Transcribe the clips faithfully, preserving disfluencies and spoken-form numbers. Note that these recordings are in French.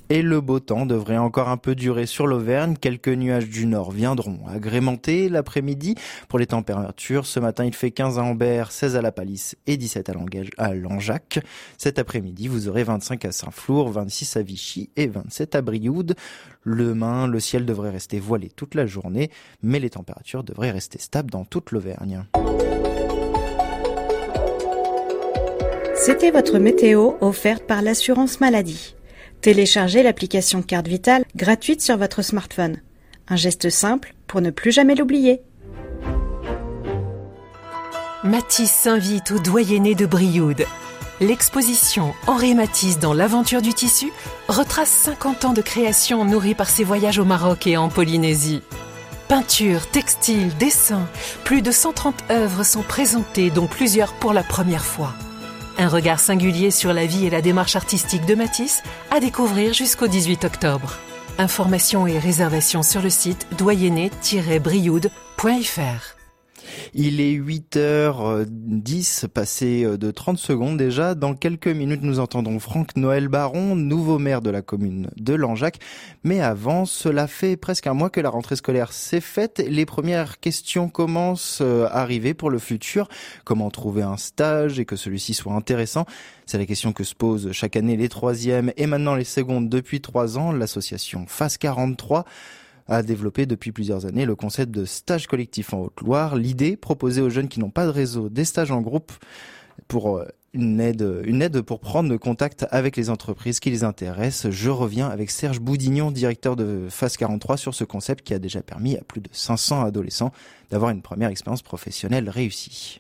Et le beau temps devrait encore un peu durer sur l'Auvergne. Quelques nuages du nord viendront agrémenter l'après-midi. Pour les températures, ce matin il fait quinze à Ambert, seize à La Palisse et dix-sept à Language, à Langeac. Cet après-midi, vous aurez vingt-cinq à Saint-Flour, vingt-six à Vichy et vingt-sept à Brioude. Le Main, le ciel devrait rester voilé toute la journée, mais les températures devraient rester stables dans toute l'Auvergne. C'était votre météo offerte par l'assurance maladie. Téléchargez l'application Carte Vitale gratuite sur votre smartphone. Un geste simple pour ne plus jamais l'oublier. Matisse s'invite au doyenné de Brioude. L'exposition Henri Matisse dans l'aventure du tissu retrace cinquante ans de création nourris par ses voyages au Maroc et en Polynésie. Peinture, textile, dessin, plus de cent trente œuvres sont présentées, dont plusieurs pour la première fois. Un regard singulier sur la vie et la démarche artistique de Matisse à découvrir jusqu'au dix-huit octobre. Informations et réservations sur le site doyenné tiret brioude point f r. Il est huit heures dix, passé de trente secondes déjà. Dans quelques minutes, nous entendons Franck-Noël Baron, nouveau maire de la commune de Langeac. Mais avant, cela fait presque un mois que la rentrée scolaire s'est faite. Les premières questions commencent à arriver pour le futur. Comment trouver un stage et que celui-ci soit intéressant? C'est la question que se posent chaque année les troisièmes et maintenant les secondes depuis trois ans. L'association F A S quarante-trois a développé depuis plusieurs années le concept de stage collectif en Haute-Loire. L'idée, proposer aux jeunes qui n'ont pas de réseau des stages en groupe pour une aide, une aide pour prendre contact avec les entreprises qui les intéressent. Je reviens avec Serge Boudignon, directeur de F A S quarante-trois, sur ce concept qui a déjà permis à plus de cinq cents adolescents d'avoir une première expérience professionnelle réussie.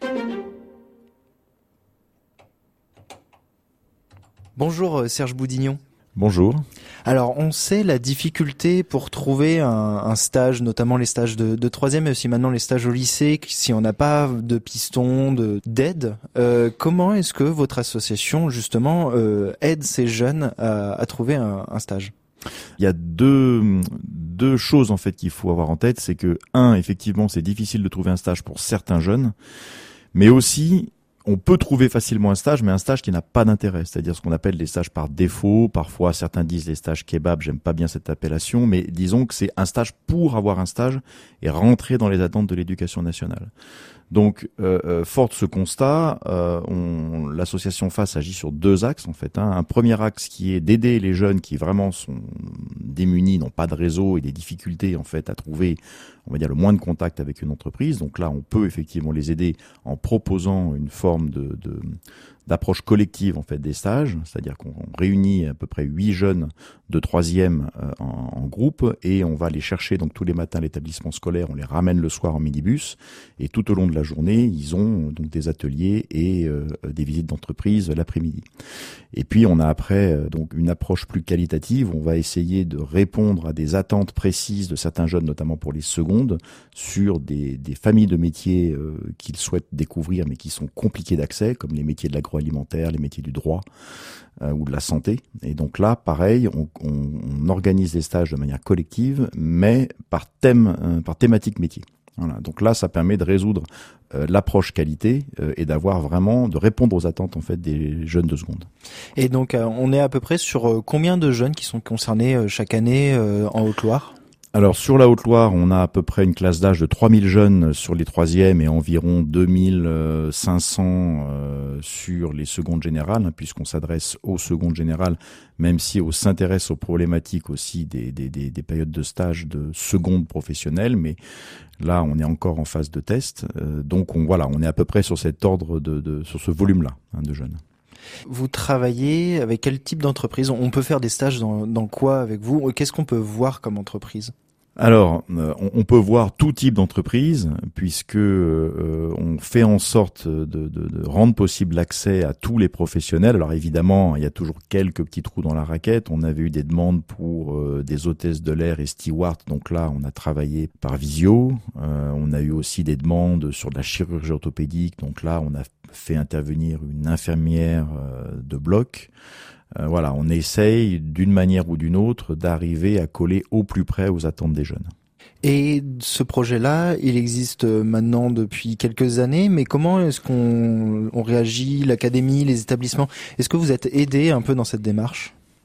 Bonjour Serge Boudignon. Bonjour. Alors, on sait la difficulté pour trouver un, un stage, notamment les stages de, de troisième, mais aussi maintenant les stages au lycée, si on n'a pas de piston, de, d'aide. Euh, comment est-ce que votre association, justement, euh, aide ces jeunes à, à trouver un, un stage ? Il y a deux, deux choses, en fait, qu'il faut avoir en tête. C'est que, un, effectivement, c'est difficile de trouver un stage pour certains jeunes, mais aussi, on peut trouver facilement un stage, mais un stage qui n'a pas d'intérêt, c'est-à-dire ce qu'on appelle les stages par défaut. Parfois, certains disent les stages kebab, j'aime pas bien cette appellation, mais disons que c'est un stage pour avoir un stage et rentrer dans les attentes de l'éducation nationale. Donc, euh, euh, fort de ce constat, euh, on, l'association F A S agit sur deux axes en fait. Hein. Un premier axe qui est d'aider les jeunes qui vraiment sont démunis, n'ont pas de réseau et des difficultés en fait à trouver, on va dire, le moins de contact avec une entreprise. Donc là, on peut effectivement les aider en proposant une forme de, de d'approche collective en fait des stages, c'est-à-dire qu'on réunit à peu près huit jeunes de troisième euh, en, en groupe et on va les chercher donc tous les matins à l'établissement scolaire, on les ramène le soir en minibus et tout au long de la journée ils ont donc des ateliers et euh, des visites d'entreprise l'après-midi. Et puis on a après euh, donc une approche plus qualitative, on va essayer de répondre à des attentes précises de certains jeunes, notamment pour les secondes, sur des, des familles de métiers euh, qu'ils souhaitent découvrir mais qui sont compliqués d'accès, comme les métiers de l'agroalimentaire, les métiers du droit euh, ou de la santé. Et donc là, pareil, on, on, on organise des stages de manière collective, mais par thème, euh, par thématique métier. Voilà. Donc là, ça permet de résoudre euh, l'approche qualité euh, et d'avoir vraiment, de répondre aux attentes en fait des jeunes de seconde. Et donc, euh, on est à peu près sur euh, combien de jeunes qui sont concernés euh, chaque année euh, en Haute-Loire ? Alors sur la Haute-Loire, on a à peu près une classe d'âge de trois mille jeunes sur les troisièmes et environ deux mille cinq cents euh, sur les secondes générales, hein, puisqu'on s'adresse aux secondes générales, même si on s'intéresse aux problématiques aussi des, des, des, des périodes de stage de seconde professionnelle, mais là on est encore en phase de test, euh, donc on, voilà, on est à peu près sur cet ordre de, de sur ce volume-là hein, de jeunes. Vous travaillez avec quel type d'entreprise ? On peut faire des stages dans, dans quoi avec vous ? Qu'est-ce qu'on peut voir comme entreprise ? Alors, euh, on, on peut voir tout type d'entreprise, puisque euh, on fait en sorte de, de, de rendre possible l'accès à tous les professionnels. Alors évidemment, il y a toujours quelques petits trous dans la raquette. On avait eu des demandes pour euh, des hôtesses de l'air et stewards, donc là, on a travaillé par visio. Euh, on a eu aussi des demandes sur de la chirurgie orthopédique, donc là, on a fait intervenir une infirmière euh, de bloc. Euh, voilà, on essaye d'une manière ou d'une autre d'arriver à coller au plus près aux attentes des jeunes. Et ce projet-là, il existe maintenant depuis quelques années, mais comment est-ce qu'on on réagit, l'académie, les établissements ? Est-ce que vous êtes aidés un peu dans cette démarche ?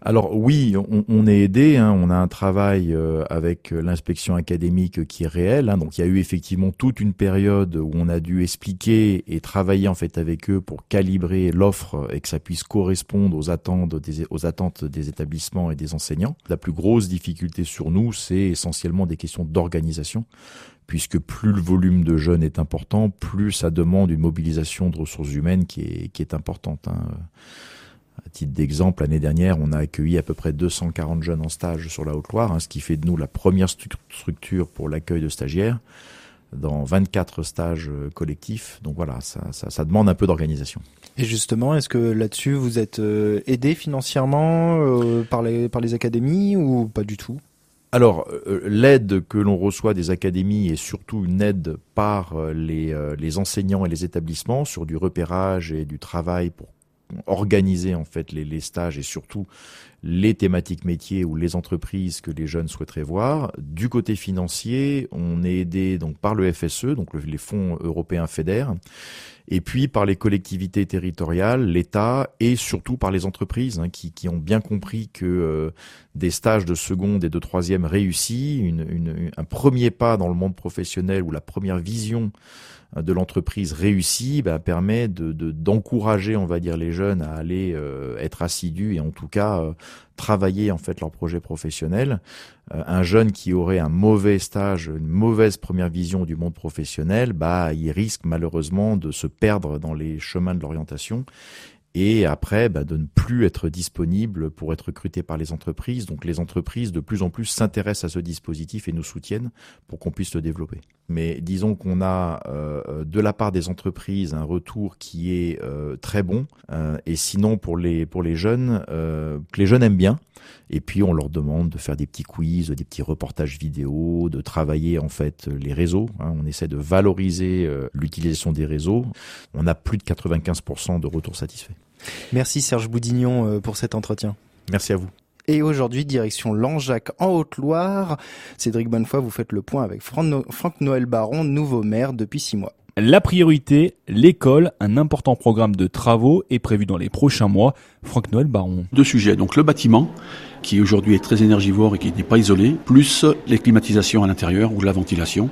Alors oui, on, on est aidé, hein, on a un travail euh, avec l'inspection académique qui est réel, hein, donc il y a eu effectivement toute une période où on a dû expliquer et travailler en fait avec eux pour calibrer l'offre et que ça puisse correspondre aux attentes des, aux attentes des établissements et des enseignants. La plus grosse difficulté sur nous, c'est essentiellement des questions d'organisation, puisque plus le volume de jeunes est important, plus ça demande une mobilisation de ressources humaines qui est, qui est importante, hein. À titre d'exemple, l'année dernière, on a accueilli à peu près deux cent quarante jeunes en stage sur la Haute-Loire, hein, ce qui fait de nous la première structure pour l'accueil de stagiaires dans vingt-quatre stages collectifs. Donc voilà, ça, ça, ça demande un peu d'organisation. Et justement, est-ce que là-dessus, vous êtes euh, aidé financièrement euh, par les, par les académies ou pas du tout ? Alors, euh, l'aide que l'on reçoit des académies est surtout une aide par les, euh, les enseignants et les établissements sur du repérage et du travail pour organiser en fait les, les stages et surtout les thématiques métiers ou les entreprises que les jeunes souhaiteraient voir. Du côté financier, on est aidé donc par le F S E, donc le, les fonds européens FEDER, et puis par les collectivités territoriales, l'État et surtout par les entreprises, hein, qui, qui ont bien compris que euh, des stages de seconde et de troisième réussis, une, une, un premier pas dans le monde professionnel ou la première vision de l'entreprise réussie, bah, permet de, de, d'encourager, on va dire, les jeunes à aller euh, être assidus et en tout cas euh, travailler en fait leur projet professionnel. Euh, un jeune qui aurait un mauvais stage, une mauvaise première vision du monde professionnel, bah, il risque malheureusement de se perdre dans les chemins de l'orientation. Et après, bah, de ne plus être disponible pour être recruté par les entreprises. Donc les entreprises, de plus en plus, s'intéressent à ce dispositif et nous soutiennent pour qu'on puisse le développer. Mais disons qu'on a, euh, de la part des entreprises, un retour qui est euh, très bon. Euh, et sinon, pour les, pour les jeunes, euh, que les jeunes aiment bien. Et puis, on leur demande de faire des petits quiz, des petits reportages vidéo, de travailler en fait les réseaux. Hein. On essaie de valoriser euh, l'utilisation des réseaux. On a plus de quatre-vingt-quinze pour cent de retours satisfaits. Merci Serge Boudignon pour cet entretien. Merci à vous. Et aujourd'hui, direction Langeac en Haute-Loire. Cédric Bonnefoy, vous faites le point avec Franck-Noël Baron, nouveau maire depuis six mois. La priorité, l'école. Un important programme de travaux est prévu dans les prochains mois. Franck-Noël Baron. Deux sujets, donc le bâtiment, qui aujourd'hui est très énergivore et qui n'est pas isolé, plus les climatisations à l'intérieur ou la ventilation,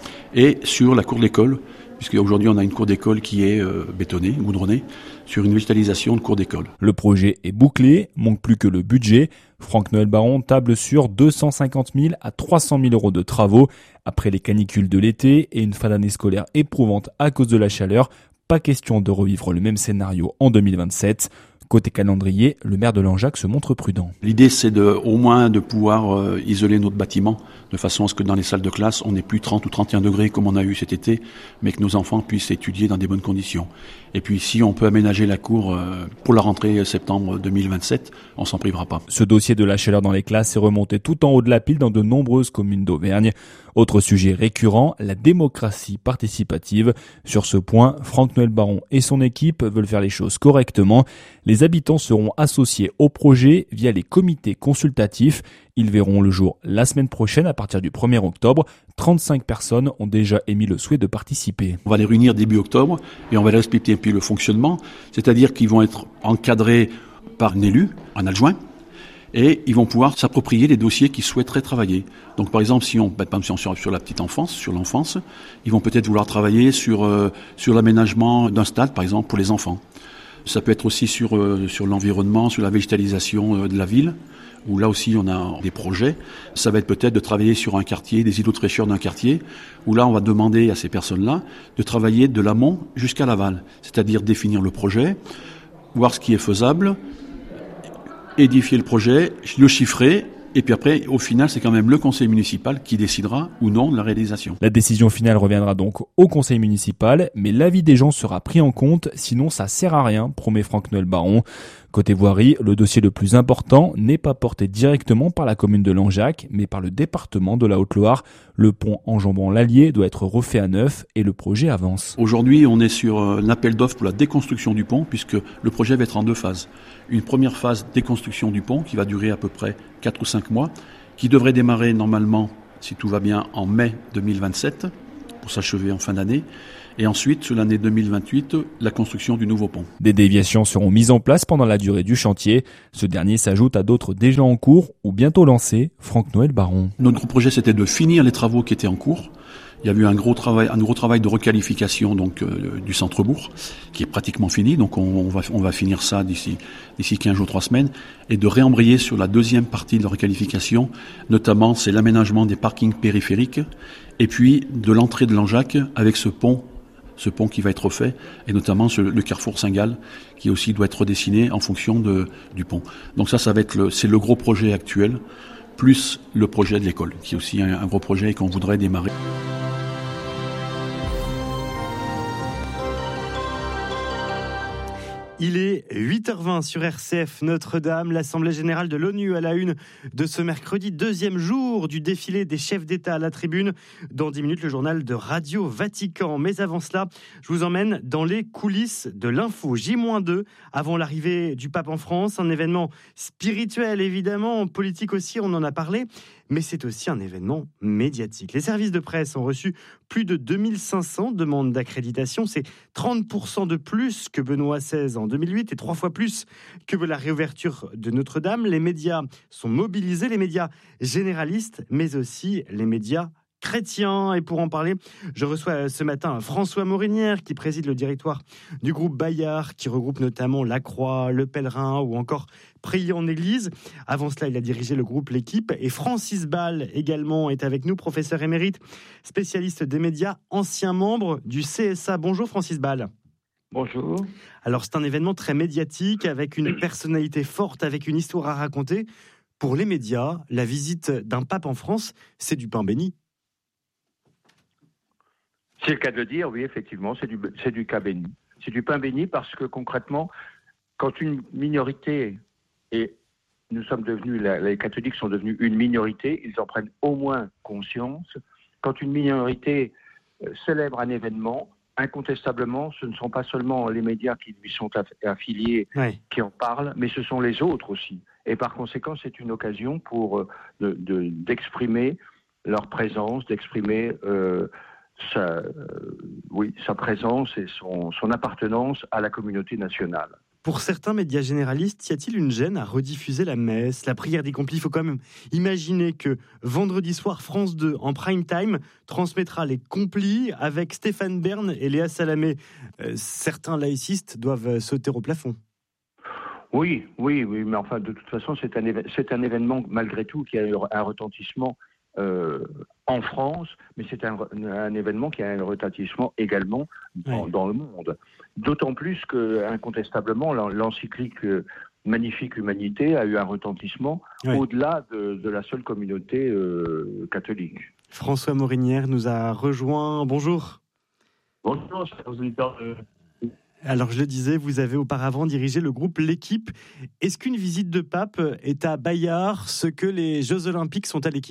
et sur la cour de l'école, puisqu'aujourd'hui on a une cour d'école qui est euh, bétonnée, goudronnée, sur une végétalisation de cour d'école. Le projet est bouclé, manque plus que le budget. Franck-Noël Baron table sur deux cent cinquante mille à trois cent mille euros de travaux. Après les canicules de l'été et une fin d'année scolaire éprouvante à cause de la chaleur, pas question de revivre le même scénario en deux mille vingt-sept. Côté calendrier, le maire de Langeac se montre prudent. L'idée, c'est de, au moins de pouvoir euh, isoler notre bâtiment de façon à ce que dans les salles de classe, on n'ait plus trente ou trente et un degrés comme on a eu cet été, mais que nos enfants puissent étudier dans des bonnes conditions. Et puis si on peut aménager la cour euh, pour la rentrée septembre deux mille vingt-sept, on s'en privera pas. Ce dossier de la chaleur dans les classes est remonté tout en haut de la pile dans de nombreuses communes d'Auvergne. Autre sujet récurrent, la démocratie participative. Sur ce point, Franck-Noël Baron et son équipe veulent faire les choses correctement. Les habitants seront associés au projet via les comités consultatifs. Ils verront le jour la semaine prochaine à partir du premier octobre. trente-cinq personnes ont déjà émis le souhait de participer. On va les réunir début octobre et on va leur expliquer puis le fonctionnement, c'est-à-dire qu'ils vont être encadrés par un élu, un adjoint, et ils vont pouvoir s'approprier les dossiers qu'ils souhaiteraient travailler. Donc par exemple, si on, ben, si on sur, sur la petite enfance, sur l'enfance, ils vont peut-être vouloir travailler sur, euh, sur l'aménagement d'un stade, par exemple, pour les enfants. Ça peut être aussi sur, euh, sur l'environnement, sur la végétalisation euh, de la ville, où là aussi on a des projets. Ça va être peut-être de travailler sur un quartier, des îlots de fraîcheur d'un quartier, où là on va demander à ces personnes-là de travailler de l'amont jusqu'à l'aval, c'est-à-dire définir le projet, voir ce qui est faisable, édifier le projet, le chiffrer, et puis après, au final, c'est quand même le conseil municipal qui décidera ou non de la réalisation. La décision finale reviendra donc au conseil municipal, mais l'avis des gens sera pris en compte, sinon ça sert à rien, promet Franck-Noël Baron. Côté voirie, le dossier le plus important n'est pas porté directement par la commune de Langeac, mais par le département de la Haute-Loire. Le pont enjambant l'Allier doit être refait à neuf et le projet avance. Aujourd'hui, on est sur un appel d'offres pour la déconstruction du pont, puisque le projet va être en deux phases. Une première phase déconstruction du pont qui va durer à peu près quatre ou cinq mois, qui devrait démarrer normalement, si tout va bien, en mai deux mille vingt-sept, pour s'achever en fin d'année. Et ensuite, sur l'année deux mille vingt-huit, la construction du nouveau pont. Des déviations seront mises en place pendant la durée du chantier. Ce dernier s'ajoute à d'autres déjà en cours ou bientôt lancés. Franck-Noël Baron. Notre gros projet, c'était de finir les travaux qui étaient en cours. Il y a eu un gros travail, un gros travail de requalification donc euh, du centre-bourg, qui est pratiquement fini. Donc on, on va on va finir ça d'ici d'ici quinze jours, trois semaines, et de réembrayer sur la deuxième partie de la requalification. Notamment, c'est l'aménagement des parkings périphériques, et puis de l'entrée de Langeac avec ce pont, ce pont qui va être refait, et notamment ce, le carrefour Saint-Gall, qui aussi doit être redessiné en fonction de du pont. Donc ça, ça va être le, c'est le gros projet actuel, plus le projet de l'école, qui est aussi un, un gros projet et qu'on voudrait démarrer. Il est huit heures vingt sur R C F Notre-Dame, l'Assemblée Générale de l'ONU à la une de ce mercredi, deuxième jour du défilé des chefs d'État à la tribune. Dans dix minutes, le journal de Radio Vatican. Mais avant cela, je vous emmène dans les coulisses de l'info. J deux, avant l'arrivée du pape en France, un événement spirituel évidemment, politique aussi, on en a parlé. Mais c'est aussi un événement médiatique. Les services de presse ont reçu plus de deux mille cinq cents demandes d'accréditation. C'est trente pour cent de plus que Benoît seize en deux mille huit et trois fois plus que la réouverture de Notre-Dame. Les médias sont mobilisés, les médias généralistes, mais aussi les médias chrétiens. Et pour en parler, je reçois ce matin François Morinière, qui préside le directoire du groupe Bayard, qui regroupe notamment La Croix, Le Pèlerin ou encore Prier en Église. Avant cela, il a dirigé le groupe L'Équipe. Et Francis Ball également est avec nous, professeur émérite, spécialiste des médias, ancien membre du C S A. Bonjour Francis Ball. Bonjour. Alors c'est un événement très médiatique, avec une personnalité forte, avec une histoire à raconter. Pour les médias, la visite d'un pape en France, c'est du pain béni. C'est le cas de le dire, oui, effectivement, c'est du, c'est du cas béni. C'est du pain béni parce que concrètement, quand une minorité, et nous sommes devenus, les catholiques sont devenus une minorité, ils en prennent au moins conscience. Quand une minorité célèbre un événement, incontestablement, ce ne sont pas seulement les médias qui lui sont affiliés ouais. qui en parlent, mais ce sont les autres aussi. Et par conséquent, c'est une occasion pour de, de, d'exprimer leur présence, d'exprimer euh, Sa, euh, oui, sa présence et son, son appartenance à la communauté nationale. Pour certains médias généralistes, y a-t-il une gêne à rediffuser la messe, la prière des complis ? Il faut quand même imaginer que vendredi soir, France deux, en prime time, transmettra les complis avec Stéphane Bern et Léa Salamé. Euh, certains laïcistes doivent sauter au plafond. Oui, oui, oui, mais enfin, de toute façon, c'est un, éve- c'est un événement, malgré tout, qui a un retentissement Euh, en France, mais c'est un, un événement qui a un retentissement également dans, oui. dans le monde. D'autant plus que, incontestablement, l'encyclique Magnifique Humanité a eu un retentissement oui. au-delà de, de la seule communauté euh, catholique. François Morinière nous a rejoint. Bonjour. Bonjour, chers auditeurs. Alors, je le disais, vous avez auparavant dirigé le groupe L'Équipe. Est-ce qu'une visite de pape est à Bayard ce que les Jeux Olympiques sont à l'Équipe ?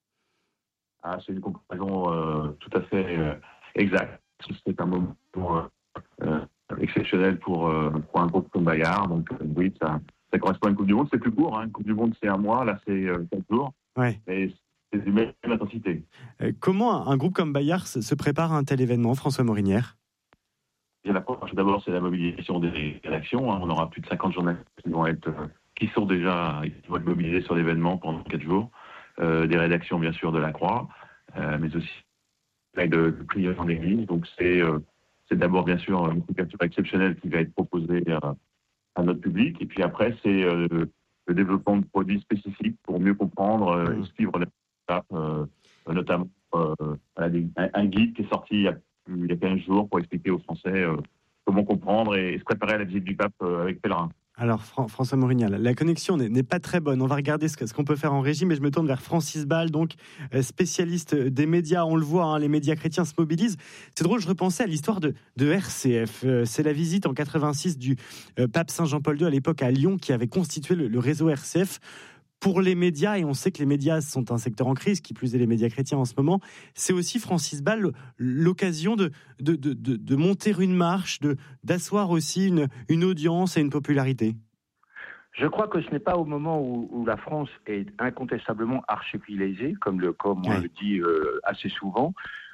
Ah, c'est une comparaison euh, tout à fait euh, exacte. C'est un moment euh, exceptionnel pour, euh, pour un groupe comme Bayard. Donc euh, oui, ça, ça correspond à une Coupe du Monde. C'est plus court. Hein. Une Coupe du Monde, c'est un mois. Là, c'est euh, quatre jours. Ouais. Mais c'est du même intensité. Euh, comment un groupe comme Bayard se, se prépare à un tel événement, François Morinière ? Et l'approche, d'abord, c'est la mobilisation des rédactions. Hein. On aura plus de cinquante journalistes qui vont être, euh, qui sont déjà, qui vont être mobilisés sur l'événement pendant quatre jours. Euh, des rédactions bien sûr de La Croix, euh, mais aussi de, de prière en Église. Donc c'est, euh, c'est d'abord bien sûr une couverture exceptionnelle qui va être proposée euh, à notre public, et puis après c'est euh, le développement de produits spécifiques pour mieux comprendre euh, et suivre les étapes, euh, notamment euh, un, un guide qui est sorti il y a, il y a quinze jours pour expliquer aux Français euh, comment comprendre et, et se préparer à la visite du pape euh, avec pèlerin. Alors, Fran- François Morinière, la connexion n'est, n'est pas très bonne. On va regarder ce, que, ce qu'on peut faire en régie, mais je me tourne vers Francis Ball, donc euh, spécialiste des médias. On le voit, hein, les médias chrétiens se mobilisent. C'est drôle, je repensais à l'histoire de, de R C F. Euh, c'est la visite en quatre-vingt-six du euh, pape Saint Jean-Paul deux à l'époque à Lyon qui avait constitué le, le réseau R C F. Pour les médias, et on sait que les médias sont un secteur en crise, qui plus est les médias chrétiens en ce moment, c'est aussi, Francis Ball, l'occasion de, de, de, de, de monter une marche, de, d'asseoir aussi une, une audience et une popularité. Je crois que ce n'est pas au moment où, où la France est incontestablement archipélisée, comme, le, comme on ouais. le dit euh, assez souvent.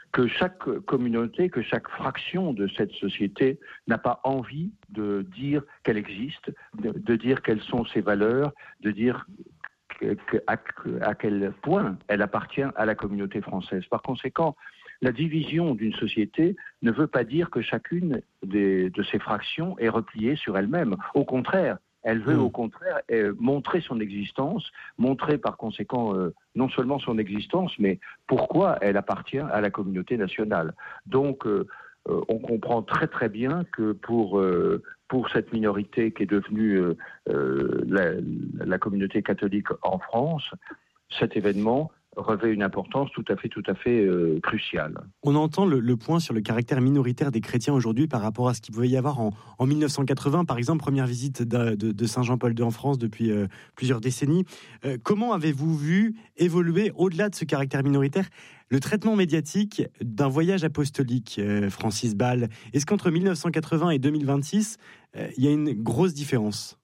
que chaque communauté, que chaque fraction de cette société n'a pas envie de dire qu'elle existe, de, de dire quelles sont ses valeurs, de dire que, que, à, à quel point elle appartient à la communauté française. Par conséquent, la division d'une société ne veut pas dire que chacune des, de ces fractions est repliée sur elle-même. Au contraire, elle veut mmh. au contraire euh, montrer son existence, montrer par conséquent euh, non seulement son existence, mais pourquoi elle appartient à la communauté nationale. Donc, euh, euh, on comprend très très bien que pour euh, pour cette minorité qui est devenue euh, euh, la, la communauté catholique en France, cet événement revêt une importance tout à fait, tout à fait euh, cruciale. On entend le, le point sur le caractère minoritaire des chrétiens aujourd'hui par rapport à ce qu'il pouvait y avoir en, en mille neuf cent quatre-vingts, par exemple, première visite de, de, de Saint Jean-Paul deux en France depuis euh, plusieurs décennies. Euh, comment avez-vous vu évoluer, au-delà de ce caractère minoritaire, le traitement médiatique d'un voyage apostolique, euh, Francis Ball? Est-ce qu'entre mille neuf cent quatre-vingts et deux mille vingt-six, euh, il y a une grosse différence?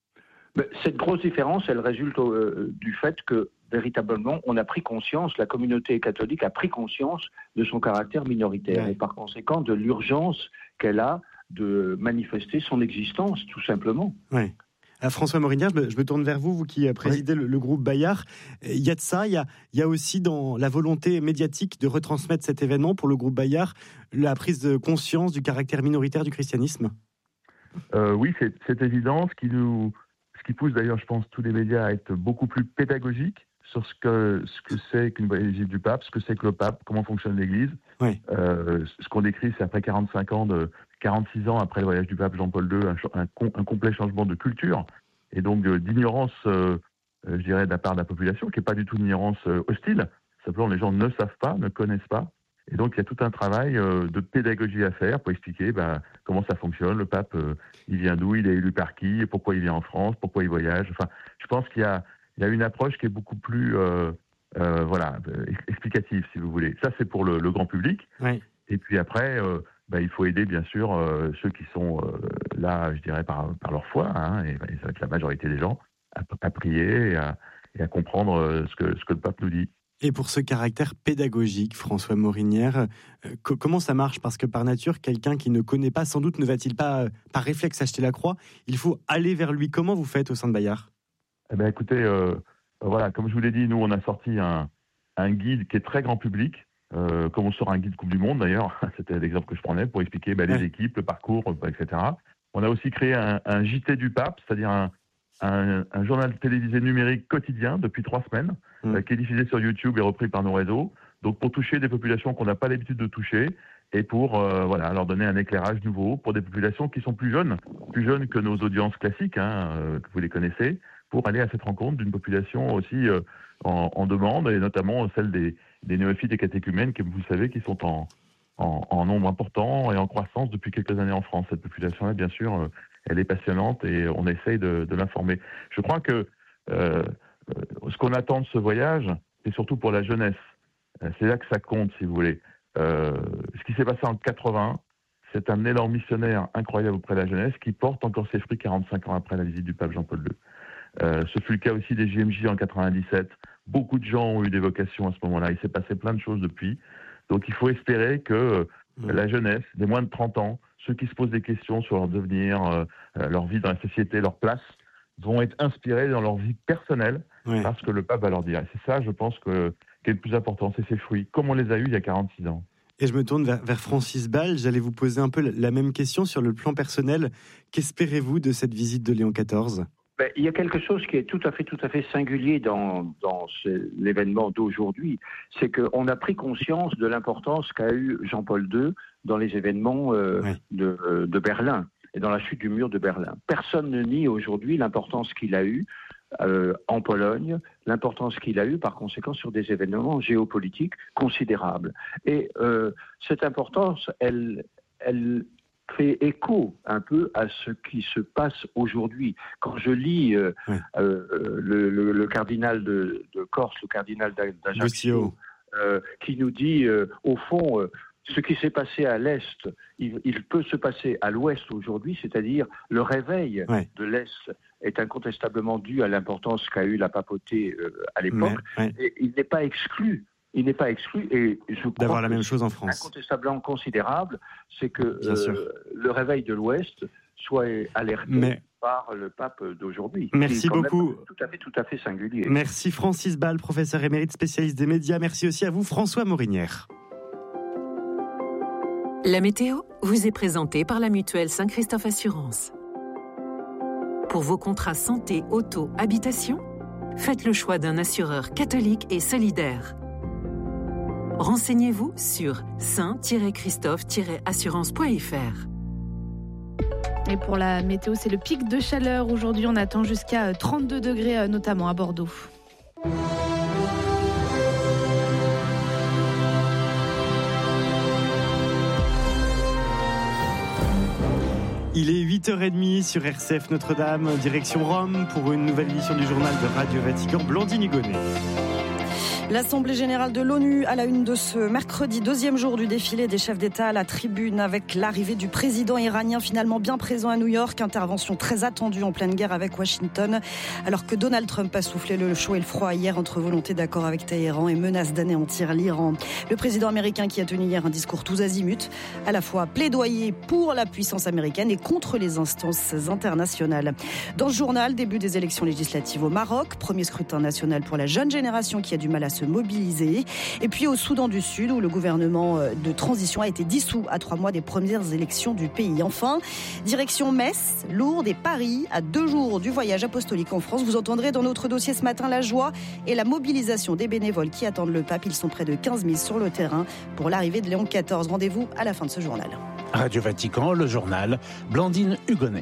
Cette grosse différence, elle résulte euh, du fait que véritablement, on a pris conscience, la communauté catholique a pris conscience de son caractère minoritaire ouais. et par conséquent de l'urgence qu'elle a de manifester son existence, tout simplement. Oui. À François Morinière, je me, je me tourne vers vous, vous qui présidez oui. le, le groupe Bayard. Il y a de ça, il y a, il y a aussi dans la volonté médiatique de retransmettre cet événement pour le groupe Bayard, la prise de conscience du caractère minoritaire du christianisme. Euh, oui, c'est, c'est évident, ce qui nous... Ce qui pousse d'ailleurs, je pense, tous les médias à être beaucoup plus pédagogiques sur ce que ce que c'est qu'une visite du pape, ce que c'est que le pape, comment fonctionne l'Église. Oui. Euh, ce qu'on décrit, c'est après quarante-cinq ans, de quarante-six ans après le voyage du pape Jean-Paul deux, un, un, un complet changement de culture et donc euh, d'ignorance, euh, je dirais, de la part de la population, qui n'est pas du tout une ignorance euh, hostile. Simplement, les gens ne savent pas, ne connaissent pas. Et donc, il y a tout un travail euh, de pédagogie à faire pour expliquer bah, comment ça fonctionne. Le pape, euh, il vient d'où, il est élu par qui, pourquoi il vient en France, pourquoi il voyage. Enfin, je pense qu'il y a, il y a une approche qui est beaucoup plus euh, euh, voilà, euh, explicative, si vous voulez. Ça, c'est pour le, le grand public. Oui. Et puis après, euh, bah, il faut aider, bien sûr, euh, ceux qui sont euh, là, je dirais, par, par leur foi, hein, et, et ça va être la majorité des gens, à, à prier et à, et à comprendre euh, ce que, ce que le pape nous dit. Et pour ce caractère pédagogique, François Morinière, euh, co- comment ça marche? Parce que par nature, quelqu'un qui ne connaît pas, sans doute ne va-t-il pas, euh, par réflexe, acheter la croix? Il faut aller vers lui. Comment vous faites au sein de Bayard? Eh ben, écoutez, euh, voilà, comme je vous l'ai dit, nous, on a sorti un, un guide qui est très grand public, euh, comme on sort un guide Coupe du Monde, d'ailleurs. C'était l'exemple que je prenais pour expliquer ben, les ouais. équipes, le parcours, et cetera. On a aussi créé un, un J T du pape, c'est-à-dire un, un, un journal télévisé numérique quotidien depuis trois semaines, mmh. euh, qui est diffusé sur YouTube et repris par nos réseaux. Donc pour toucher des populations qu'on n'a pas l'habitude de toucher et pour euh, voilà leur donner un éclairage nouveau pour des populations qui sont plus jeunes, plus jeunes que nos audiences classiques, hein, euh, que vous les connaissez, pour aller à cette rencontre d'une population aussi euh, en, en demande et notamment celle des, des néophytes et catéchumènes, comme vous le savez, qui sont en, en, en nombre important et en croissance depuis quelques années en France. Cette population-là, bien sûr, euh, elle est passionnante et on essaye de, de l'informer. Je crois que euh, ce qu'on attend de ce voyage, c'est surtout pour la jeunesse. C'est là que ça compte, si vous voulez. Euh, ce qui s'est passé en quatre-vingts, c'est un élan missionnaire incroyable auprès de la jeunesse qui porte encore ses fruits quarante-cinq ans après la visite du pape Jean-Paul deux. Euh, ce fut le cas aussi des J M J en quatre-vingt-dix-sept. Beaucoup de gens ont eu des vocations à ce moment-là. Il s'est passé plein de choses depuis. Donc il faut espérer que mmh. la jeunesse, des moins de trente ans, ceux qui se posent des questions sur leur devenir, euh, leur vie dans la société, leur place, vont être inspirés dans leur vie personnelle ouais. par ce que le pape va leur dire. Et c'est ça, je pense, que, qui est le plus important, c'est ces fruits, comme on les a eus il y a quarante-six ans. Et je me tourne vers, vers Francis Ball. J'allais vous poser un peu la même question sur le plan personnel. Qu'espérez-vous de cette visite de Léon quatorze ? Ben, il y a quelque chose qui est tout à fait, tout à fait singulier dans, dans ce, l'événement d'aujourd'hui, c'est qu'on a pris conscience de l'importance qu'a eu Jean-Paul deux dans les événements euh, ouais. de, de Berlin et dans la chute du mur de Berlin. Personne ne nie aujourd'hui l'importance qu'il a eue euh, en Pologne, l'importance qu'il a eue par conséquent sur des événements géopolitiques considérables. Et euh, cette importance, elle, elle fait écho un peu à ce qui se passe aujourd'hui. Quand je lis euh, ouais. euh, le, le, le cardinal de, de Corse, le cardinal d'Ajaccio, euh, qui nous dit, euh, au fond, euh, ce qui s'est passé à l'Est, il, il peut se passer à l'Ouest aujourd'hui, c'est-à-dire le réveil ouais. de l'Est est incontestablement dû à l'importance qu'a eu la papauté euh, à l'époque, ouais, ouais. et il n'est pas exclu il n'est pas exclu, et je crois d'avoir la que même chose en France. Incontestablement considérable, c'est que Bien sûr. euh, le réveil de l'Ouest soit alerté Mais... par le pape d'aujourd'hui. Merci qui est quand beaucoup. même tout à fait, tout à fait singulier. Merci Francis Ball, professeur émérite spécialiste des médias. Merci aussi à vous François Morinière. La météo vous est présentée par la mutuelle Saint-Christophe Assurance. Pour vos contrats santé, auto, habitation, faites le choix d'un assureur catholique et solidaire. Renseignez-vous sur saint christophe assurance point f r. Et pour la météo, c'est le pic de chaleur. Aujourd'hui, on attend jusqu'à trente-deux degrés, notamment à Bordeaux. Il est huit heures trente sur R C F Notre-Dame, direction Rome, pour une nouvelle édition du journal de Radio Vatican. Blandine Hugonnet. L'Assemblée générale de l'ONU à la une de ce mercredi, deuxième jour du défilé des chefs d'État à la tribune avec l'arrivée du président iranien finalement bien présent à New York. Intervention très attendue en pleine guerre avec Washington. Alors que Donald Trump a soufflé le chaud et le froid hier entre volonté d'accord avec Téhéran et menace d'anéantir l'Iran. Le président américain qui a tenu hier un discours tous azimuts, à la fois plaidoyer pour la puissance américaine et contre les instances internationales. Dans ce journal, début des élections législatives au Maroc, premier scrutin national pour la jeune génération qui a du mal à se mobiliser. Et puis au Soudan du Sud, où le gouvernement de transition a été dissous à trois mois des premières élections du pays. Enfin, direction Metz, Lourdes et Paris, à deux jours du voyage apostolique en France. Vous entendrez dans notre dossier ce matin la joie et la mobilisation des bénévoles qui attendent le pape. Ils sont près de quinze mille sur le terrain pour l'arrivée de Léon quatorze. Rendez-vous à la fin de ce journal. Radio Vatican, le journal, Blandine Hugonnet.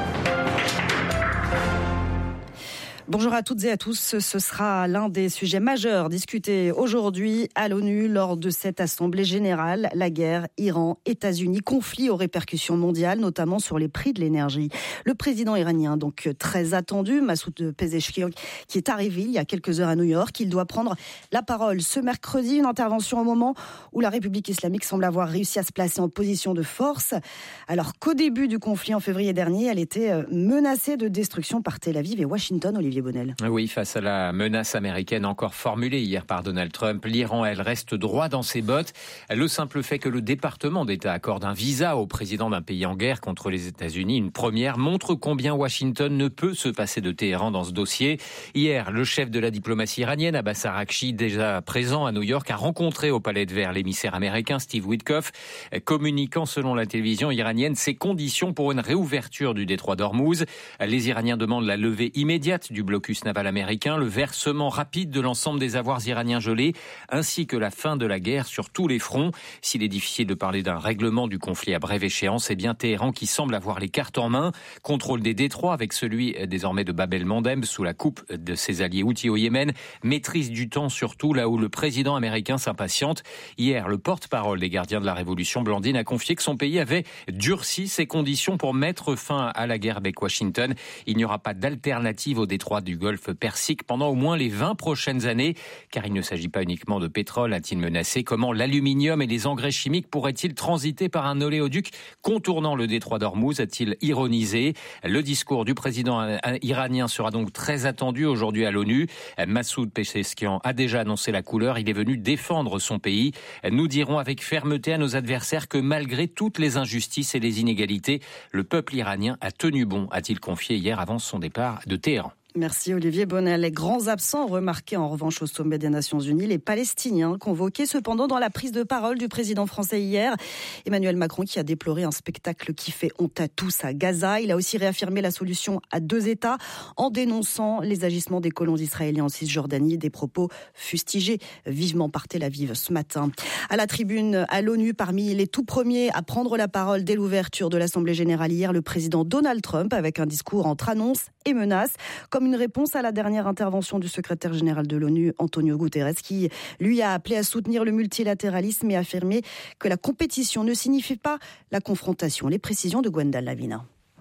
Bonjour à toutes et à tous. Ce sera l'un des sujets majeurs discutés aujourd'hui à l'ONU lors de cette assemblée générale. La guerre, Iran, États-Unis, conflit aux répercussions mondiales, notamment sur les prix de l'énergie. Le président iranien, donc très attendu, Massoud Pezeshkian, qui est arrivé il y a quelques heures à New York, il doit prendre la parole ce mercredi. Une intervention au moment où la République islamique semble avoir réussi à se placer en position de force, alors qu'au début du conflit en février dernier, elle était menacée de destruction par Tel Aviv et Washington. Olivier Bonnel. Oui, face à la menace américaine encore formulée hier par Donald Trump, l'Iran, elle, reste droit dans ses bottes. Le simple fait que le département d'État accorde un visa au président d'un pays en guerre contre les États-Unis, une première, montre combien Washington ne peut se passer de Téhéran dans ce dossier. Hier, le chef de la diplomatie iranienne, Abbas Araghchi, déjà présent à New York, a rencontré au Palais de Verre l'émissaire américain Steve Witkoff, communiquant selon la télévision iranienne ses conditions pour une réouverture du détroit d'Ormuz. Les Iraniens demandent la levée immédiate du blocus naval américain, le versement rapide de l'ensemble des avoirs iraniens gelés, ainsi que la fin de la guerre sur tous les fronts. S'il est difficile de parler d'un règlement du conflit à brève échéance, c'est bien Téhéran qui semble avoir les cartes en main. Contrôle des détroits avec celui désormais de Bab el-Mandeb sous la coupe de ses alliés houthis au Yémen. Maîtrise du temps surtout là où le président américain s'impatiente. Hier, le porte-parole des gardiens de la Révolution, Blandine, a confié que son pays avait durci ses conditions pour mettre fin à la guerre avec Washington. Il n'y aura pas d'alternative au détroit du Golfe Persique pendant au moins les vingt prochaines années, car il ne s'agit pas uniquement de pétrole, a-t-il menacé. Comment l'aluminium et les engrais chimiques pourraient-ils transiter par un oléoduc contournant le détroit d'Ormuz, a-t-il ironisé. Le discours du président iranien sera donc très attendu aujourd'hui à l'ONU. Massoud Pezeshkian a déjà annoncé la couleur, il est venu défendre son pays. Nous dirons avec fermeté à nos adversaires que malgré toutes les injustices et les inégalités, le peuple iranien a tenu bon, a-t-il confié hier avant son départ de Téhéran. Merci Olivier Bonnel. Les grands absents remarqués en revanche au sommet des Nations Unies, les Palestiniens convoqués cependant dans la prise de parole du président français hier. Emmanuel Macron qui a déploré un spectacle qui fait honte à tous à Gaza. Il a aussi réaffirmé la solution à deux États en dénonçant les agissements des colons israéliens en Cisjordanie, des propos fustigés vivement par Tel Aviv ce matin. À la tribune à l'ONU, parmi les tout premiers à prendre la parole dès l'ouverture de l'Assemblée générale hier, le président Donald Trump avec un discours entre annonces et menaces, comme une réponse à la dernière intervention du secrétaire général de l'ONU, Antonio Guterres, qui lui a appelé à soutenir le multilatéralisme et affirmé que la compétition ne signifie pas la confrontation. Les précisions de Gwendal Lavina.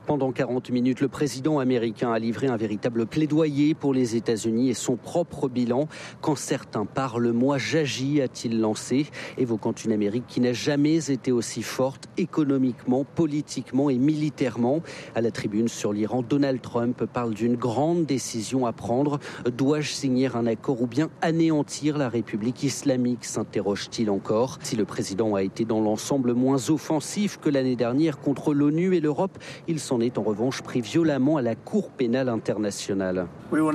Pendant quarante minutes, le président américain a livré un véritable plaidoyer pour les États-Unis et son propre bilan. Quand certains parlent, moi j'agis, a-t-il lancé, évoquant une Amérique qui n'a jamais été aussi forte économiquement, politiquement et militairement. À la tribune sur l'Iran, Donald Trump parle d'une grande décision à prendre. Dois-je signer un accord ou bien anéantir la République islamique, s'interroge-t-il encore. Si le président a été dans l'ensemble moins offensif que l'année dernière contre l'ONU et l'Europe, il s'en est en revanche pris violemment à la Cour pénale internationale. Nous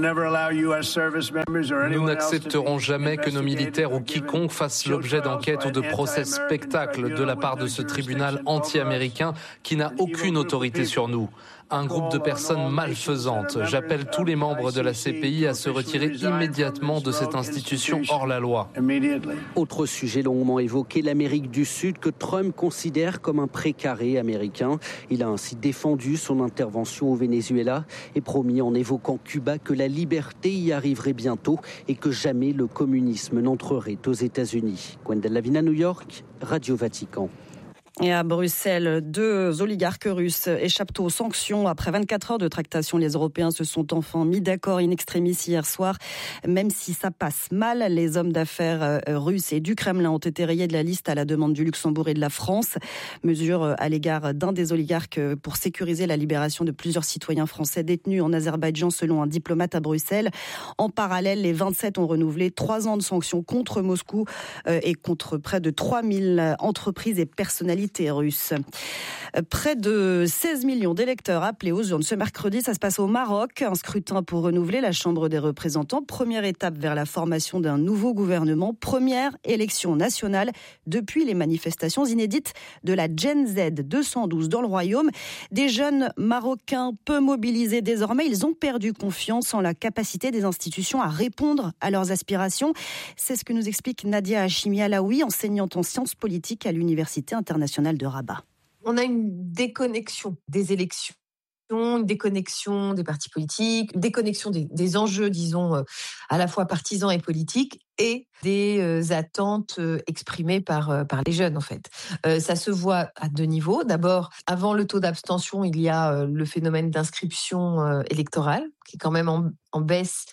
n'accepterons jamais que nos militaires ou quiconque fasse l'objet d'enquêtes ou de procès spectacles de la part de ce tribunal anti-américain qui n'a aucune autorité sur nous. Un groupe de personnes malfaisantes. J'appelle tous les membres de la C P I à se retirer immédiatement de cette institution hors la loi. Autre sujet longuement évoqué, l'Amérique du Sud que Trump considère comme un précaré américain. Il a ainsi défendu son intervention au Venezuela et promis en évoquant Cuba que la liberté y arriverait bientôt et que jamais le communisme n'entrerait aux États-Unis. Gwendal Lavina, New York, Radio Vatican. Et à Bruxelles, deux oligarques russes échappent aux sanctions. Après vingt-quatre heures de tractation, les Européens se sont enfin mis d'accord in extremis hier soir. Même si ça passe mal, les hommes d'affaires russes et du Kremlin ont été rayés de la liste à la demande du Luxembourg et de la France. Mesure à l'égard d'un des oligarques pour sécuriser la libération de plusieurs citoyens français détenus en Azerbaïdjan, selon un diplomate à Bruxelles. En parallèle, les vingt-sept ont renouvelé trois ans de sanctions contre Moscou et contre près de trois mille entreprises et personnalités russe. Près de seize millions d'électeurs appelés aux urnes ce mercredi. Ça se passe au Maroc. Un scrutin pour renouveler la Chambre des représentants. Première étape vers la formation d'un nouveau gouvernement. Première élection nationale depuis les manifestations inédites de la Gen Z deux cent douze dans le Royaume. Des jeunes Marocains peu mobilisés désormais. Ils ont perdu confiance en la capacité des institutions à répondre à leurs aspirations. C'est ce que nous explique Nadia Hachimi Alaoui, enseignante en sciences politiques à l'Université internationale de Rabat. On a une déconnexion des élections, une déconnexion des partis politiques, une déconnexion des, des enjeux, disons, à la fois partisans et politiques, et des euh, attentes euh, exprimées par euh, par les jeunes en fait. Euh, ça se voit à deux niveaux. D'abord, avant le taux d'abstention, il y a euh, le phénomène d'inscription euh, électorale qui est quand même en, en baisse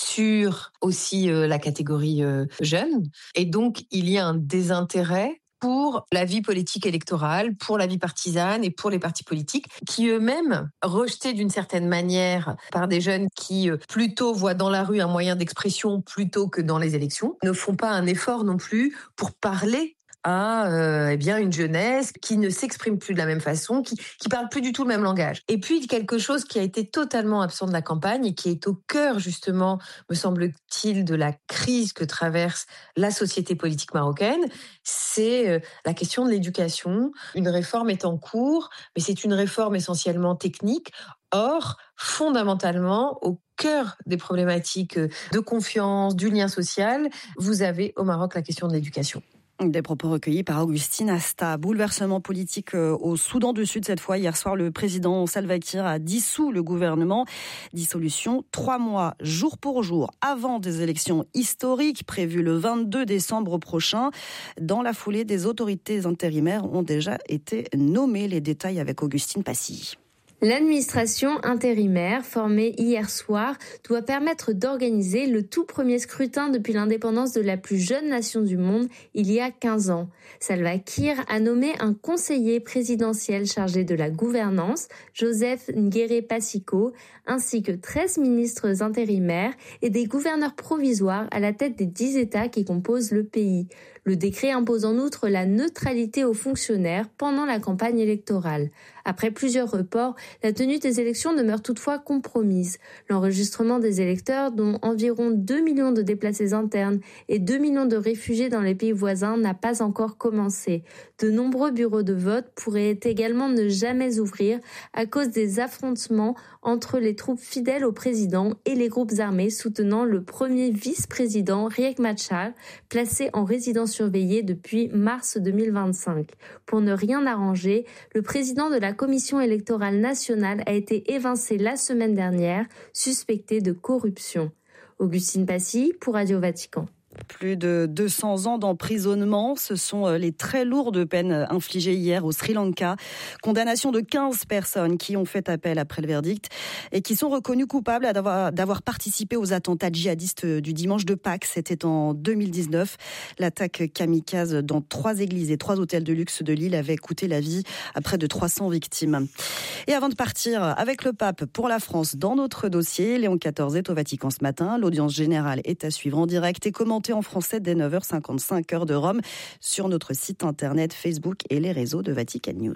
sur aussi euh, la catégorie euh, jeune, et donc il y a un désintérêt pour la vie politique électorale, pour la vie partisane et pour les partis politiques qui eux-mêmes, rejetés d'une certaine manière par des jeunes qui plutôt voient dans la rue un moyen d'expression plutôt que dans les élections, ne font pas un effort non plus pour parler à euh, eh bien une jeunesse qui ne s'exprime plus de la même façon, qui qui parle plus du tout le même langage. Et puis quelque chose qui a été totalement absent de la campagne et qui est au cœur justement, me semble-t-il, de la crise que traverse la société politique marocaine, c'est euh, la question de l'éducation. Une réforme est en cours, mais c'est une réforme essentiellement technique. Or, fondamentalement, au cœur des problématiques de confiance, du lien social, vous avez au Maroc la question de l'éducation. Des propos recueillis par Augustine Asta. Bouleversement politique au Soudan du Sud cette fois. Hier soir, le président Salva Kiir a dissous le gouvernement. Dissolution trois mois, jour pour jour, avant des élections historiques prévues le vingt-deux décembre prochain. Dans la foulée, des autorités intérimaires ont déjà été nommées. Les détails avec Augustine Passy. L'administration intérimaire, formée hier soir, doit permettre d'organiser le tout premier scrutin depuis l'indépendance de la plus jeune nation du monde, il y a quinze ans. Salva Kiir a nommé un conseiller présidentiel chargé de la gouvernance, Joseph Ngere Passiko, ainsi que treize ministres intérimaires et des gouverneurs provisoires à la tête des dix États qui composent le pays. Le décret impose en outre la neutralité aux fonctionnaires pendant la campagne électorale. Après plusieurs reports, la tenue des élections demeure toutefois compromise. L'enregistrement des électeurs, dont environ deux millions de déplacés internes et deux millions de réfugiés dans les pays voisins, n'a pas encore commencé. De nombreux bureaux de vote pourraient également ne jamais ouvrir à cause des affrontements entre les troupes fidèles au président et les groupes armés soutenant le premier vice-président Riek Machar, placé en résidence surveillée depuis mars deux mille vingt-cinq. Pour ne rien arranger, le président de la Commission électorale nationale a été évincé la semaine dernière, suspecté de corruption. Augustine Passy pour Radio Vatican. Plus de deux cents ans d'emprisonnement, ce sont les très lourdes peines infligées hier au Sri Lanka. Condamnation de quinze personnes qui ont fait appel après le verdict et qui sont reconnues coupables d'avoir, d'avoir participé aux attentats djihadistes du dimanche de Pâques. C'était en deux mille dix-neuf. L'attaque kamikaze dans trois églises et trois hôtels de luxe de l'île avait coûté la vie à près de trois cents victimes. Et avant de partir avec le pape pour la France dans notre dossier, Léon quatorze est au Vatican ce matin. L'audience générale est à suivre en direct et commentée en français dès neuf heures cinquante-cinq heure de Rome sur notre site internet, Facebook et les réseaux de Vatican News.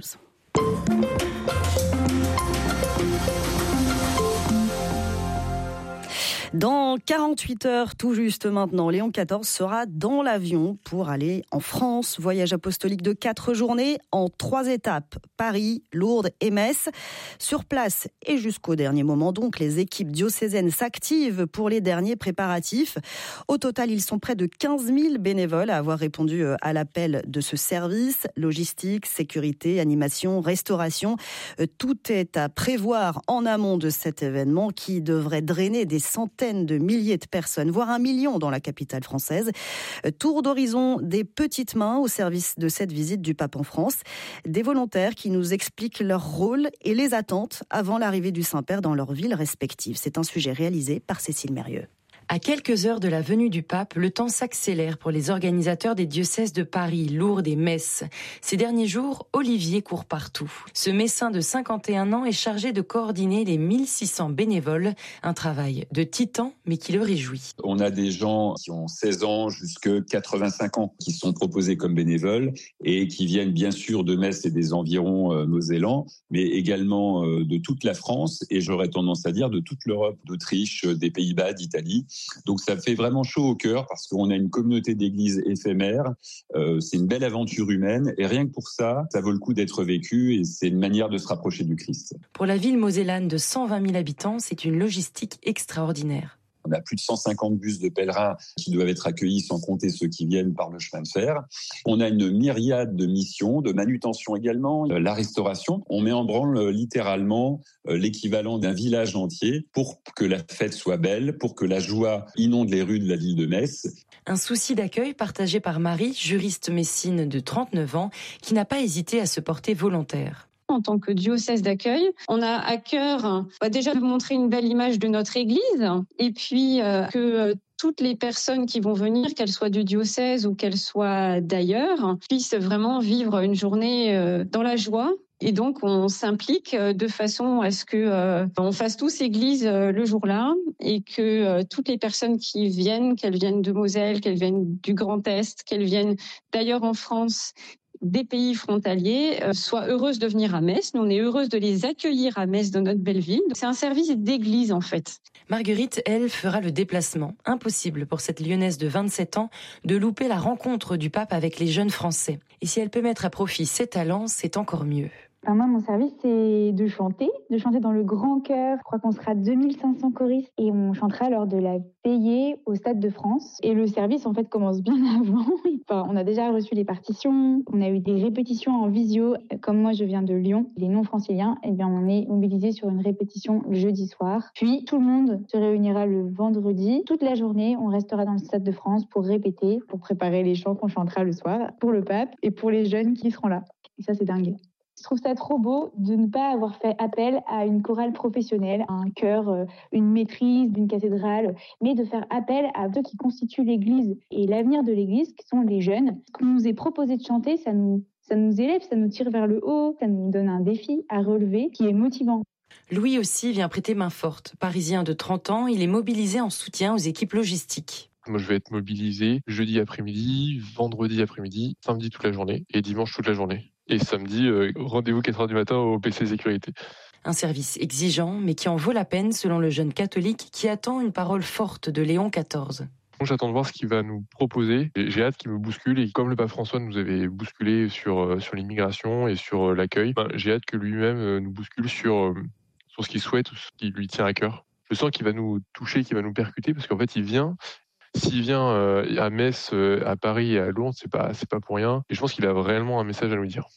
Dans quarante-huit heures, tout juste maintenant, Léon quatorze sera dans l'avion pour aller en France. Voyage apostolique de quatre journées en trois étapes. Paris, Lourdes et Metz. Sur place et jusqu'au dernier moment, donc, les équipes diocésaines s'activent pour les derniers préparatifs. Au total, ils sont près de quinze mille bénévoles à avoir répondu à l'appel de ce service. Logistique, sécurité, animation, restauration. Tout est à prévoir en amont de cet événement qui devrait drainer des centaines de milliers de personnes, voire un million dans la capitale française. Tour d'horizon des petites mains au service de cette visite du pape en France. Des volontaires qui nous expliquent leur rôle et les attentes avant l'arrivée du Saint-Père dans leurs villes respectives. C'est un sujet réalisé par Cécile Mérieux. À quelques heures de la venue du pape, le temps s'accélère pour les organisateurs des diocèses de Paris, Lourdes et Metz. Ces derniers jours, Olivier court partout. Ce médecin de cinquante et un ans est chargé de coordonner les mille six cents bénévoles, un travail de titan mais qui le réjouit. On a des gens qui ont seize ans jusqu'à quatre-vingt-cinq ans qui sont proposés comme bénévoles et qui viennent bien sûr de Metz et des environs euh, mosellans, mais également euh, de toute la France et j'aurais tendance à dire de toute l'Europe, d'Autriche, des Pays-Bas, d'Italie. Donc ça fait vraiment chaud au cœur parce qu'on a une communauté d'églises éphémère, euh, c'est une belle aventure humaine et rien que pour ça, ça vaut le coup d'être vécu et c'est une manière de se rapprocher du Christ. Pour la ville mosellane de cent vingt mille habitants, c'est une logistique extraordinaire. On a plus de cent cinquante bus de pèlerins qui doivent être accueillis sans compter ceux qui viennent par le chemin de fer. On a une myriade de missions, de manutention également, la restauration. On met en branle littéralement l'équivalent d'un village entier pour que la fête soit belle, pour que la joie inonde les rues de la ville de Metz. Un souci d'accueil partagé par Marie, juriste messine de trente-neuf ans, qui n'a pas hésité à se porter volontaire. En tant que diocèse d'accueil, on a à cœur bah déjà de montrer une belle image de notre Église et puis euh, que euh, toutes les personnes qui vont venir, qu'elles soient du diocèse ou qu'elles soient d'ailleurs, puissent vraiment vivre une journée euh, dans la joie. Et donc, on s'implique de façon à ce que euh, on fasse tous église euh, le jour-là et que euh, toutes les personnes qui viennent, qu'elles viennent de Moselle, qu'elles viennent du Grand Est, qu'elles viennent d'ailleurs en France, des pays frontaliers, euh, soient heureuses de venir à Metz. Nous, on est heureuses de les accueillir à Metz, dans notre belle ville. C'est un service d'église, en fait. Marguerite, elle, fera le déplacement. Impossible pour cette Lyonnaise de vingt-sept ans de louper la rencontre du pape avec les jeunes Français. Et si elle peut mettre à profit ses talents, c'est encore mieux. Enfin, moi, mon service, c'est de chanter, de chanter dans le grand chœur. Je crois qu'on sera deux mille cinq cents choristes et on chantera lors de la veillée au Stade de France. Et le service, en fait, commence bien avant. Enfin, on a déjà reçu les partitions, on a eu des répétitions en visio. Comme moi, je viens de Lyon, les non-franciliens, eh bien, on est mobilisés sur une répétition le jeudi soir. Puis, tout le monde se réunira le vendredi. Toute la journée, on restera dans le Stade de France pour répéter, pour préparer les chants qu'on chantera le soir pour le pape et pour les jeunes qui seront là. Et ça, c'est dingue. Je trouve ça trop beau de ne pas avoir fait appel à une chorale professionnelle, à un chœur, une maîtrise d'une cathédrale, mais de faire appel à ceux qui constituent l'Église et l'avenir de l'Église, qui sont les jeunes. Ce qu'on nous est proposé de chanter, ça nous, ça nous élève, ça nous tire vers le haut, ça nous donne un défi à relever qui est motivant. Louis aussi vient prêter main forte. Parisien de trente ans, il est mobilisé en soutien aux équipes logistiques. Moi, je vais être mobilisé jeudi après-midi, vendredi après-midi, samedi toute la journée et dimanche toute la journée. Et samedi, euh, rendez-vous quatre heures du matin au P C Sécurité. Un service exigeant, mais qui en vaut la peine selon le jeune catholique qui attend une parole forte de Léon quatorze. J'attends de voir ce qu'il va nous proposer. J'ai hâte qu'il me bouscule et comme le pape François nous avait bousculé sur, sur l'immigration et sur l'accueil, ben, j'ai hâte que lui-même nous bouscule sur, sur ce qu'il souhaite ou ce qui lui tient à cœur. Je sens qu'il va nous toucher, qu'il va nous percuter parce qu'en fait, il vient... S'il vient euh, à Metz, euh, à Paris et à Lourdes, c'est pas, c'est pas pour rien. Et je pense qu'il a réellement un message à nous dire.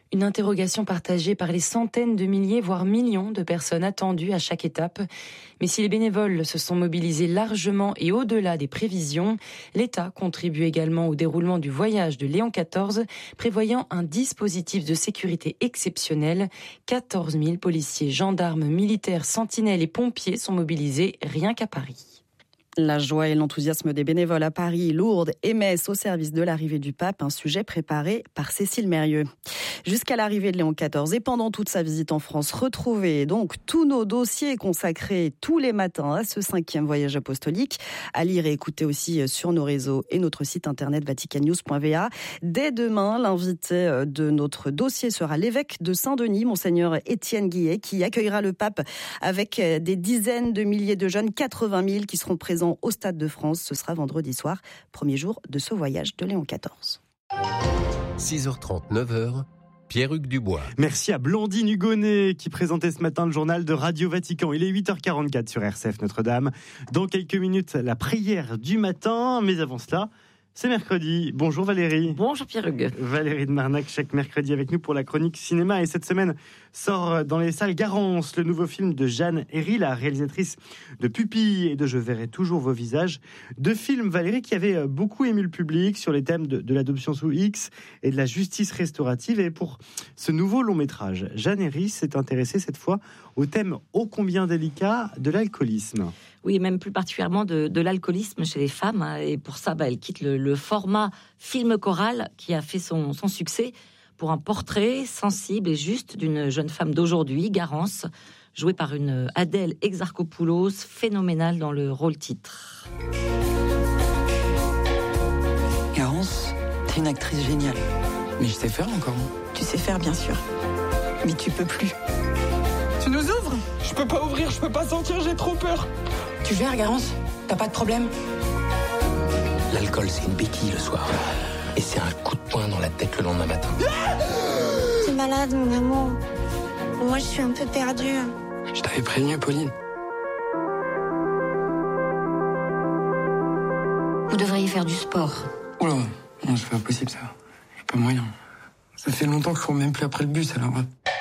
Une interrogation partagée par les centaines de milliers, voire millions de personnes attendues à chaque étape. Mais si les bénévoles se sont mobilisés largement et au-delà des prévisions, l'État contribue également au déroulement du voyage de Léon quatorze, prévoyant un dispositif de sécurité exceptionnel. quatorze mille policiers, gendarmes, militaires, sentinelles et pompiers sont mobilisés rien qu'à Paris. La joie et l'enthousiasme des bénévoles à Paris, Lourdes et Metz au service de l'arrivée du pape, un sujet préparé par Cécile Mérieux. Jusqu'à l'arrivée de Léon quatorze et pendant toute sa visite en France, retrouvez donc tous nos dossiers consacrés tous les matins à ce cinquième voyage apostolique, à lire et écouter aussi sur nos réseaux et notre site internet vatican news point v a. Dès demain, l'invité de notre dossier sera l'évêque de Saint-Denis, Monseigneur Étienne Guillet, qui accueillera le pape avec des dizaines de milliers de jeunes, quatre-vingt mille qui seront présents au Stade de France. Ce sera vendredi soir, premier jour de ce voyage de Léon quatorze. six heures trente, neuf heures, Pierre-Hugues Dubois. Merci à Blandine Hugonnet qui présentait ce matin le journal de Radio Vatican. Il est huit heures quarante-quatre sur R C F Notre-Dame. Dans quelques minutes, la prière du matin. Mais avant cela, c'est mercredi. Bonjour Valérie. Bonjour Pierre-Hugues. Valérie de Marnac, chaque mercredi avec nous pour la chronique cinéma. Et cette semaine sort dans les salles Garance, le nouveau film de Jeanne Herry, la réalisatrice de Pupille et de Je verrai toujours vos visages. Deux films, Valérie, qui avaient beaucoup ému le public sur les thèmes de, de l'adoption sous X et de la justice restaurative. Et pour ce nouveau long métrage, Jeanne Herry s'est intéressée cette fois au thème ô combien délicat de l'alcoolisme. Oui, et même plus particulièrement de, de l'alcoolisme chez les femmes. Et pour ça, bah, elle quitte le, le format film choral qui a fait son, son succès pour un portrait sensible et juste d'une jeune femme d'aujourd'hui, Garance, jouée par une Adèle Exarchopoulos, phénoménale dans le rôle titre. Garance, t'es une actrice géniale. Mais je sais faire encore. Tu sais faire, bien sûr. Mais tu peux plus. Tu nous ouvres ? Je peux pas ouvrir, je peux pas sortir, j'ai trop peur. Tu gères, Garance ? T'as pas de problème ? L'alcool, c'est une béquille le soir. Et c'est un coup de poing dans la tête le lendemain matin. T'es malade, mon amour. Moi, je suis un peu perdue. Je t'avais prévenu, Pauline. Vous devriez faire du sport. Oh là, non, c'est pas possible, ça. Y'a pas moyen. Ça fait longtemps que je cours même plus après le bus, alors...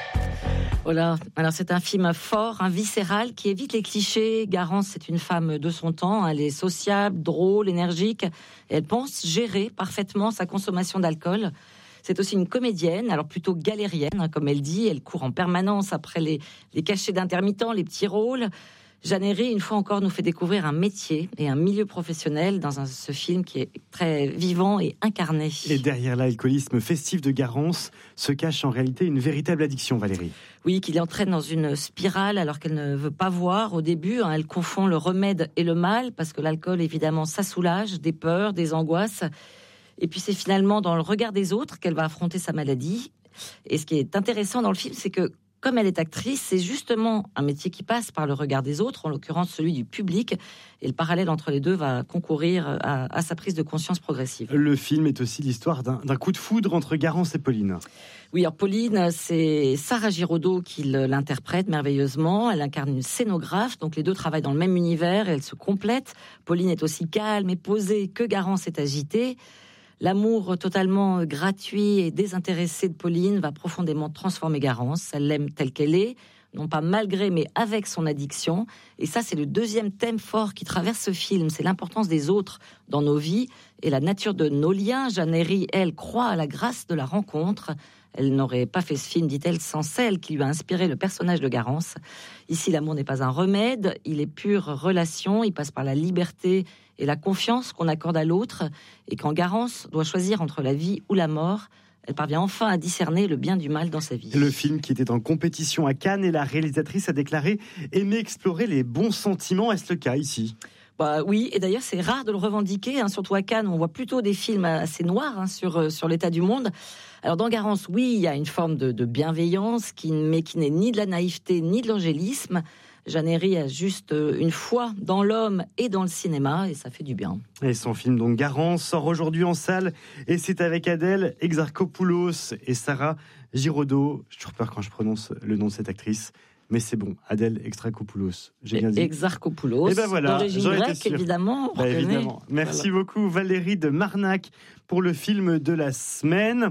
Voilà. Alors c'est un film fort, un viscéral qui évite les clichés. Garance, c'est une femme de son temps. Elle est sociable, drôle, énergique. Et elle pense gérer parfaitement sa consommation d'alcool. C'est aussi une comédienne, alors plutôt galérienne, hein, comme elle dit. Elle court en permanence après les, les cachets d'intermittents, les petits rôles. Jeanne Herry, une fois encore, nous fait découvrir un métier et un milieu professionnel dans un, ce film qui est très vivant et incarné. Et derrière l'alcoolisme festif de Garance se cache en réalité une véritable addiction, Valérie. Oui, qui l'entraîne dans une spirale alors qu'elle ne veut pas voir au début. Hein, elle confond le remède et le mal parce que l'alcool, évidemment, ça soulage des peurs, des angoisses. Et puis c'est finalement dans le regard des autres qu'elle va affronter sa maladie. Et ce qui est intéressant dans le film, c'est que comme elle est actrice, c'est justement un métier qui passe par le regard des autres, en l'occurrence celui du public. Et le parallèle entre les deux va concourir à, à sa prise de conscience progressive. Le film est aussi l'histoire d'un, d'un coup de foudre entre Garance et Pauline. Oui, alors Pauline, c'est Sarah Giraudot qui l'interprète merveilleusement. Elle incarne une scénographe, donc les deux travaillent dans le même univers et elles se complètent. Pauline est aussi calme et posée que Garance est agitée. L'amour totalement gratuit et désintéressé de Pauline va profondément transformer Garance. Elle l'aime telle qu'elle est, non pas malgré, mais avec son addiction. Et ça, c'est le deuxième thème fort qui traverse ce film. C'est l'importance des autres dans nos vies et la nature de nos liens. Jeanne Herry, elle, croit à la grâce de la rencontre. Elle n'aurait pas fait ce film, dit-elle, sans celle qui lui a inspiré le personnage de Garance. Ici, l'amour n'est pas un remède, il est pure relation, il passe par la liberté et la confiance qu'on accorde à l'autre. Et quand Garance doit choisir entre la vie ou la mort, elle parvient enfin à discerner le bien du mal dans sa vie. Le film qui était en compétition à Cannes et la réalisatrice a déclaré aimer explorer les bons sentiments. Est-ce le cas ici ? Bah oui, et d'ailleurs c'est rare de le revendiquer, hein, surtout à Cannes, on voit plutôt des films assez noirs hein, sur, sur l'état du monde. Alors dans Garance, oui, il y a une forme de, de bienveillance, qui, mais qui n'est ni de la naïveté ni de l'angélisme. Jeanne Herry a juste une foi dans l'homme et dans le cinéma, et ça fait du bien. Et son film, donc Garance, sort aujourd'hui en salle, et c'est avec Adèle Exarchopoulos et Sarah Giraudot. J'ai toujours peur quand je prononce le nom de cette actrice. Mais c'est bon, Adèle Exarchopoulos, j'ai bien dit. Exarchopoulos, et ben voilà, d'origine grecque, évidemment. Bah, évidemment. Merci voilà. beaucoup Valérie de Marnac pour le film de la semaine.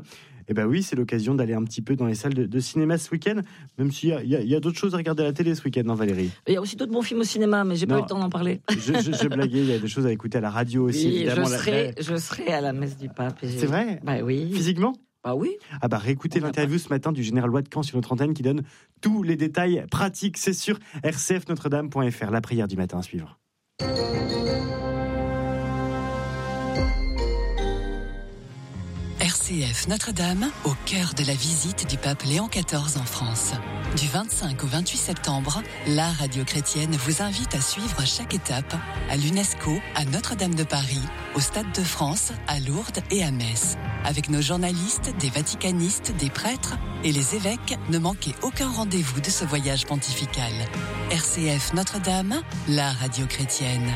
Eh ben oui, c'est l'occasion d'aller un petit peu dans les salles de, de cinéma ce week-end, même s'il y a, il y a, il y a d'autres choses à regarder à la télé ce week-end, non Valérie? Il y a aussi d'autres bons films au cinéma, mais j'ai non, pas eu le temps d'en parler. Je, je, je blaguais, il y a des choses à écouter à la radio aussi, oui, évidemment. Je serai, la... je serai à la messe du pape. C'est vrai? Bah oui. Physiquement? Bah oui. Ah bah réécoutez l'interview ce matin du général Ouatkan sur notre antenne qui donne tous les détails pratiques. C'est sur r c f notre dame point f r. La prière du matin à suivre. R C F Notre-Dame, au cœur de la visite du pape Léon quatorze en France. Du vingt-cinq au vingt-huit septembre, la radio chrétienne vous invite à suivre chaque étape à l'UNESCO, à Notre-Dame de Paris, au Stade de France, à Lourdes et à Metz. Avec nos journalistes, des vaticanistes, des prêtres et les évêques, ne manquez aucun rendez-vous de ce voyage pontifical. R C F Notre-Dame, la radio chrétienne.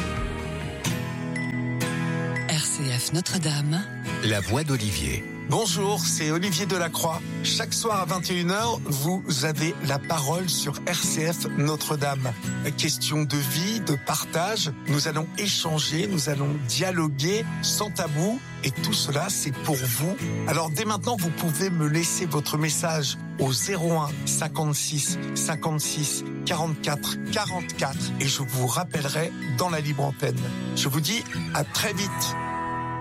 R C F Notre-Dame, la voix d'Olivier. Bonjour, c'est Olivier Delacroix. Chaque soir à vingt et une heures, vous avez la parole sur R C F Notre-Dame. Question de vie, de partage, nous allons échanger, nous allons dialoguer sans tabou. Et tout cela, c'est pour vous. Alors dès maintenant, vous pouvez me laisser votre message au zéro un cinquante-six cinquante-six quarante-quatre quarante-quatre et je vous rappellerai dans la libre antenne. Je vous dis à très vite.